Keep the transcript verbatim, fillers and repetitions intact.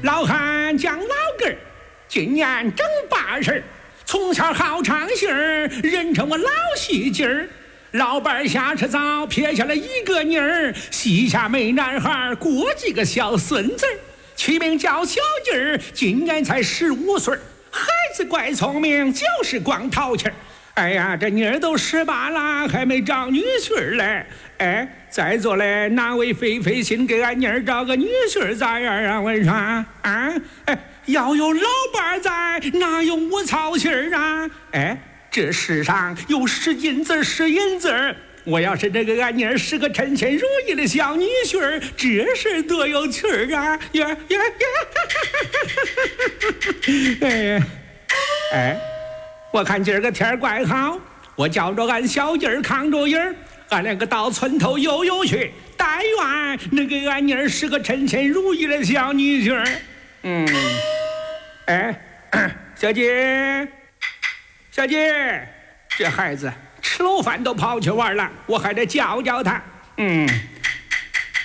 老汉叫老根儿，今年正八十，从小好唱戏儿，人称我老戏精儿。老伴儿下车早，撇下了一个妮儿，膝下没男孩，过几个小孙子儿，起名叫小鸡儿，今年才十五岁。孩子怪聪明，就是光淘气儿。哎呀，这妮儿都十八了，还没找女婿儿嘞。哎，在座嘞，哪位费费心给俺妮儿找个女婿儿咋样啊？我说啊，哎，要有老伴儿在，哪有我操心儿啊？哎，这世上有是银子是银子，我要是这个俺妮儿是个称心如意的小女婿儿，这事多有趣儿啊！呀呀呀！哎哎，我看今儿个天儿怪好，我叫着俺小鸡儿扛着影儿，俺两个到村头悠悠去，但愿能给俺妮儿是个称心如意的小女婿儿。嗯，哎，小姐，小姐，这孩子吃了饭都跑去玩了，我还得教教他。嗯，